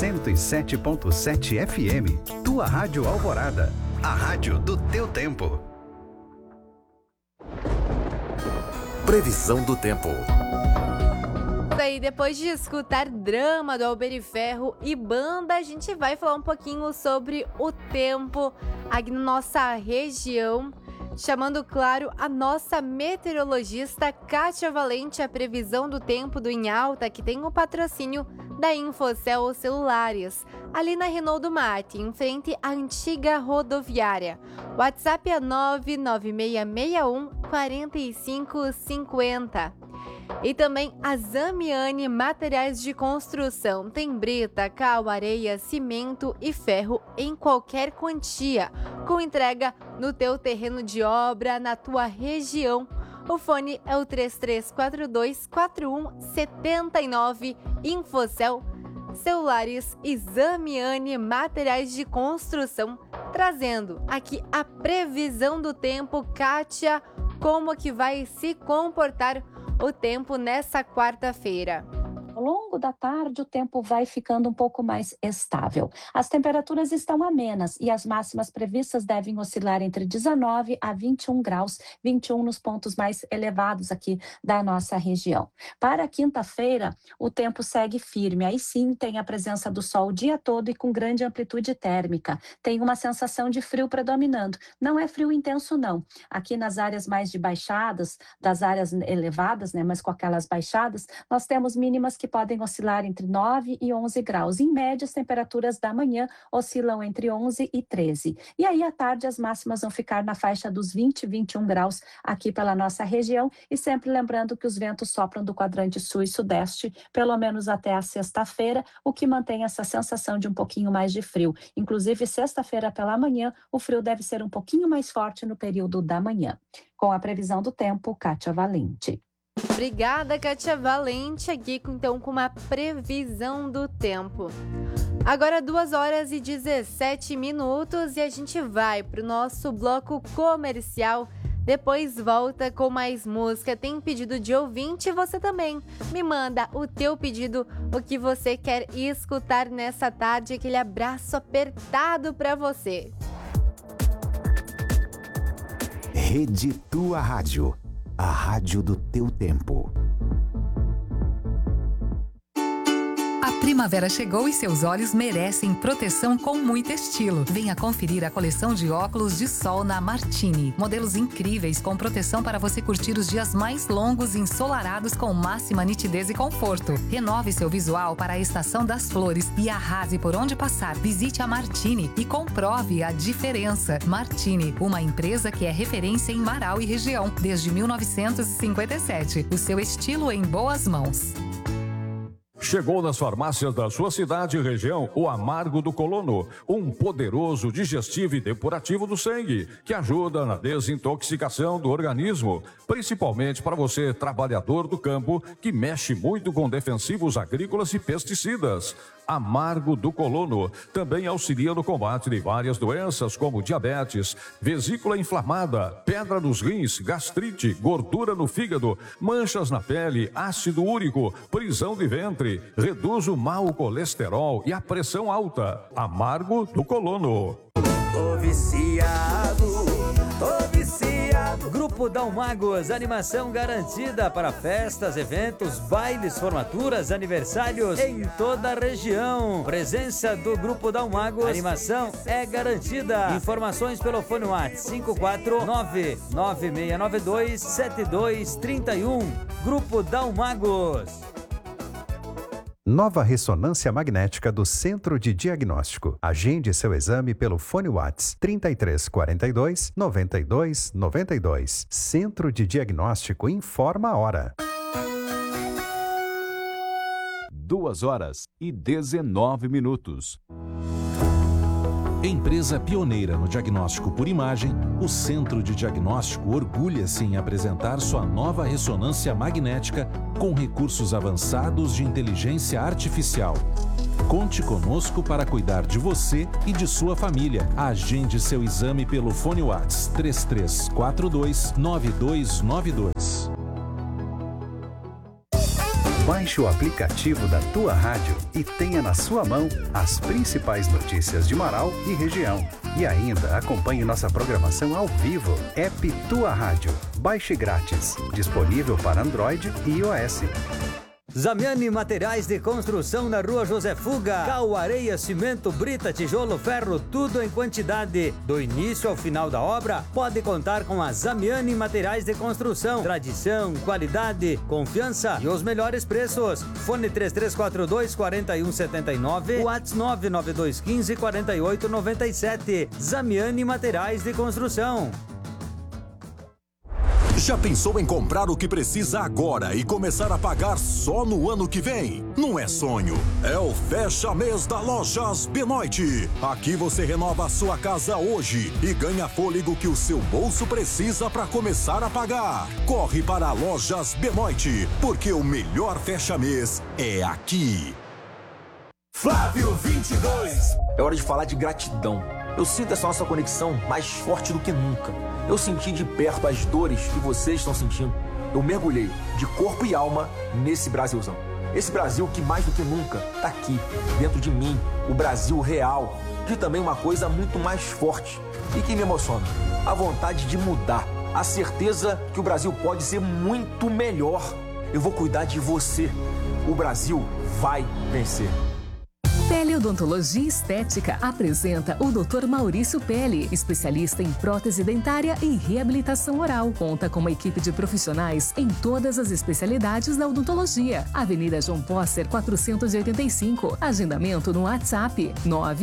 107.7 FM, tua Rádio Alvorada, a rádio do teu tempo. Previsão do tempo. E depois de escutar drama do Alberiferro e banda, a gente vai falar um pouquinho sobre o tempo aqui na nossa região, chamando, claro, a nossa meteorologista Kátia Valente, a previsão do tempo do Em Alta, que tem o patrocínio da Infocel Celulares, ali na Renault do Mate, em frente à antiga rodoviária. WhatsApp é 99661 4550. E também a Zamiani Materiais de Construção. Tem brita, cal, areia, cimento e ferro em qualquer quantia, com entrega no teu terreno de obra, na tua região. O fone é o 33424179. Infocel Celulares e Zamiani Materiais de Construção, trazendo aqui a previsão do tempo. Kátia, como que vai se comportar o tempo nessa quarta-feira? Ao longo da tarde, o tempo vai ficando um pouco mais estável. As temperaturas estão amenas e as máximas previstas devem oscilar entre 19 a 21 graus, 21 nos pontos mais elevados aqui da nossa região. Para quinta-feira, o tempo segue firme. Aí sim, tem a presença do sol o dia todo e com grande amplitude térmica. Tem uma sensação de frio predominando. Não é frio intenso, não. Aqui nas áreas mais de baixadas, das áreas elevadas, né, mas com aquelas baixadas, nós temos mínimas que podem oscilar entre 9 e 11 graus. Em média, as temperaturas da manhã oscilam entre 11 e 13. E aí, à tarde, as máximas vão ficar na faixa dos 20 e 21 graus aqui pela nossa região. E sempre lembrando que os ventos sopram do quadrante sul e sudeste, pelo menos até a sexta-feira, o que mantém essa sensação de um pouquinho mais de frio. Inclusive, sexta-feira pela manhã, o frio deve ser um pouquinho mais forte no período da manhã. Com a previsão do tempo, Kátia Valente. Obrigada, Kátia Valente, aqui então com uma previsão do tempo. Agora 2h17 e a gente vai para o nosso bloco comercial. Depois volta com mais música. Tem pedido de ouvinte? Você também me manda o teu pedido, o que você quer escutar nessa tarde. Aquele abraço apertado para você. Rede Tua Rádio, a rádio do teu tempo. A primavera chegou e seus olhos merecem proteção com muito estilo. Venha conferir a coleção de óculos de sol na Martini. Modelos incríveis com proteção para você curtir os dias mais longos e ensolarados com máxima nitidez e conforto. Renove seu visual para a estação das flores e arrase por onde passar. Visite a Martini e comprove a diferença. Martini, uma empresa que é referência em Marau e região desde 1957. O seu estilo em boas mãos. Chegou nas farmácias da sua cidade e região o Amargo do Colono, um poderoso digestivo e depurativo do sangue, que ajuda na desintoxicação do organismo, principalmente para você, trabalhador do campo, que mexe muito com defensivos agrícolas e pesticidas. Amargo do Colono também auxilia no combate de várias doenças como diabetes, vesícula inflamada, pedra nos rins, gastrite, gordura no fígado, manchas na pele, ácido úrico, prisão de ventre, reduz o mau colesterol e a pressão alta. Amargo do Colono. Tô viciado, tô viciado. Grupo Dalmagos, animação garantida para festas, eventos, bailes, formaturas, aniversários em toda a região. Presença do Grupo Dalmagos, animação é garantida. Informações pelo fone WhatsApp 549-9692-7231. Grupo Dalmagos. Nova ressonância magnética do Centro de Diagnóstico. Agende seu exame pelo fone WhatsApp 3342 9292. Centro de Diagnóstico informa a hora. 2h19. Empresa pioneira no diagnóstico por imagem, o Centro de Diagnóstico orgulha-se em apresentar sua nova ressonância magnética com recursos avançados de inteligência artificial. Conte conosco para cuidar de você e de sua família. Agende seu exame pelo fone WhatsApp 3342 9292. Baixe o aplicativo da Tua Rádio e tenha na sua mão as principais notícias de Marau e região. E ainda acompanhe nossa programação ao vivo. App Tua Rádio. Baixe grátis. Disponível para Android e iOS. Zamiani Materiais de Construção na Rua José Fuga. Cal, areia, cimento, brita, tijolo, ferro, tudo em quantidade. Do início ao final da obra, pode contar com a Zamiani Materiais de Construção. Tradição, qualidade, confiança e os melhores preços. Fone 3342-4179, WhatsApp 99215-4897. Zamiani Materiais de Construção. Já pensou em comprar o que precisa agora e começar a pagar só no ano que vem? Não é sonho, é o fecha-mês da Lojas Benoit. Aqui você renova a sua casa hoje e ganha fôlego que o seu bolso precisa para começar a pagar. Corre para Lojas Benoit, porque o melhor fecha-mês é aqui. Flávio 22. É hora de falar de gratidão. Eu sinto essa nossa conexão mais forte do que nunca. Eu senti de perto as dores que vocês estão sentindo. Eu mergulhei de corpo e alma nesse Brasilzão. Esse Brasil que mais do que nunca está aqui, dentro de mim, o Brasil real. E também uma coisa muito mais forte e que me emociona, a vontade de mudar, a certeza que o Brasil pode ser muito melhor. Eu vou cuidar de você. O Brasil vai vencer. Pele Odontologia e Estética apresenta o Dr. Maurício Pele, especialista em prótese dentária e reabilitação oral. Conta com uma equipe de profissionais em todas as especialidades da odontologia. Avenida João Pósser, 485. Agendamento no WhatsApp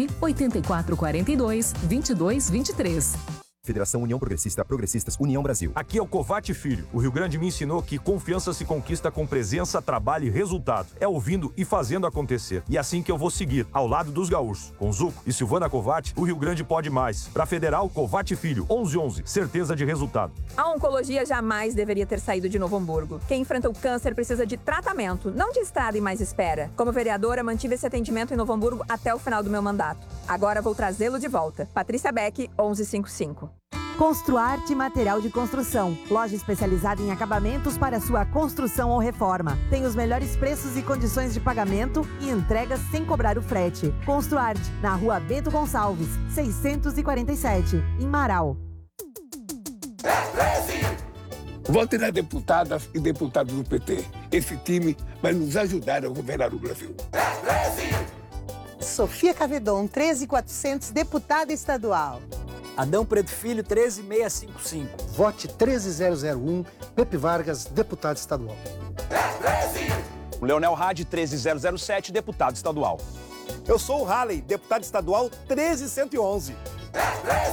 98442-2223. Federação União Progressista, Progressistas, União Brasil. Aqui é o Covate Filho. O Rio Grande me ensinou que confiança se conquista com presença, trabalho e resultado. É ouvindo e fazendo acontecer. E é assim que eu vou seguir, ao lado dos gaúchos. Com Zuco e Silvana Covate, o Rio Grande pode mais. Pra Federal, Covate Filho, 1111. Certeza de resultado. A oncologia jamais deveria ter saído de Novo Hamburgo. Quem enfrenta o câncer precisa de tratamento, não de estrada e mais espera. Como vereadora, mantive esse atendimento em Novo Hamburgo até o final do meu mandato. Agora vou trazê-lo de volta. Patrícia Beck, 1155. Construarte Material de Construção. Loja especializada em acabamentos para sua construção ou reforma. Tem os melhores preços e condições de pagamento e entregas sem cobrar o frete. Construarte, na Rua Bento Gonçalves, 647, em Marau. Vote nas deputadas e deputados do PT. Esse time vai nos ajudar a governar o Brasil. Sofia Cavedon, 13400, deputada estadual. Adão Preto Filho, 13655. Vote 13001, Pepe Vargas, deputado estadual. Leonel Hadi, 13007, deputado estadual. Eu sou o Halley, deputado estadual 13111.